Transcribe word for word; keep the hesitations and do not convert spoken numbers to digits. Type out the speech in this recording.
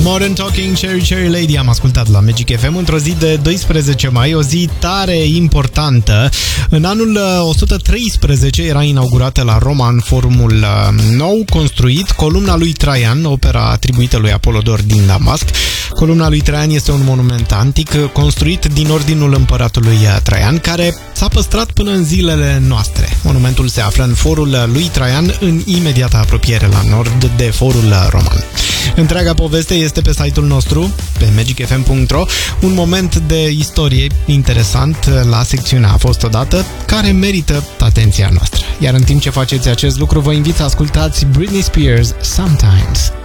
Modern Talking, Cherry Cherry Lady am ascultat la Magic F M într-o zi de doisprezece mai, o zi tare importantă. În anul o sută treisprezece era inaugurată la Roma, în forumul nou construit, columna lui Traian, opera atribuită lui Apolodor din Damasc. Columna lui Traian este un monument antic construit din ordinul împăratului Traian, care s-a păstrat până în zilele noastre. Monumentul se află în forul lui Traian, în imediată apropiere la nord de forul roman. Întreaga poveste este pe site-ul nostru, pe magic f m punct r o, un moment de istorie interesant la secțiunea A fost odată, care merită atenția noastră. Iar în timp ce faceți acest lucru, vă invit să ascultați Britney Spears, Sometimes.